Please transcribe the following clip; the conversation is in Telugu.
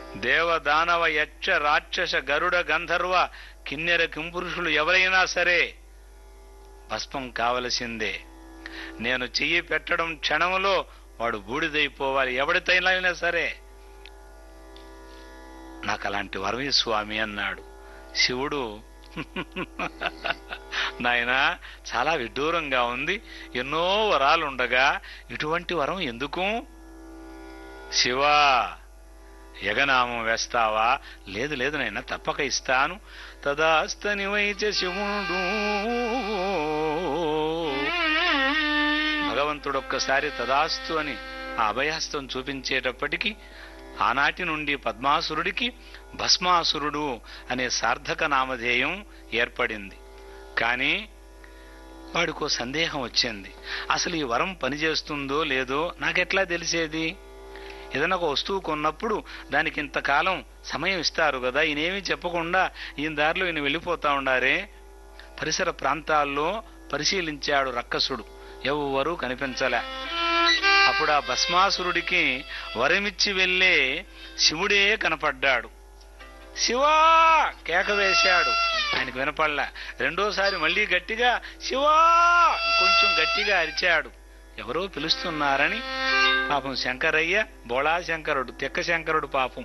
దేవదానవ యక్ష రాక్షస గరుడ గంధర్వ కిన్నెర కింపురుషులు ఎవరైనా సరే భస్మం కావలసిందే. నేను చెయ్యి పెట్టడం క్షణంలో వాడు బూడిదైపోవాలి, ఎవడితైనా సరే. నాకు అలాంటి వరమే స్వామి అన్నాడు. శివుడు, నాయనా చాలా విడ్డూరంగా ఉంది, ఎన్నో వరాలుండగా ఇటువంటి వరం ఎందుకు? శివా, యగనామం వేస్తావా? లేదు లేదు నాయనా, తప్పక ఇస్తాను. తదాస్తని వైచ శివుడు. భగవంతుడొక్కసారి తదాస్తు అని ఆ అభయహస్తం చూపించేటప్పటికీ ఆనాటి నుండి పద్మాసురుడికి భస్మాసురుడు అనే సార్థక నామధేయం ఏర్పడింది. కానీ వాడికో సందేహం వచ్చింది. అసలు ఈ వరం పనిచేస్తుందో లేదో నాకెట్లా తెలిసేది? ఏదైనా ఒక వస్తువు కొన్నప్పుడు దానికి ఇంతకాలం సమయం ఇస్తారు కదా, ఈయనేమీ చెప్పకుండా ఈయన దారిలో ఈయన వెళ్ళిపోతా ఉండారే. పరిసర ప్రాంతాల్లో పరిశీలించాడు రక్కసుడు, ఎవ్వరూ కనిపించలే. అప్పుడు ఆ భస్మాసురుడికి వరమిచ్చి వెళ్ళే శివుడే కనపడ్డాడు. శివా కేక వేశాడు, ఆయనకు వినపడలే. రెండోసారి మళ్ళీ గట్టిగా శివా కొంచెం గట్టిగా అరిచాడు. ఎవరో పిలుస్తున్నారని. పాపం శంకరయ్య బోళా శంకరుడు, తెక్క శంకరుడు పాపం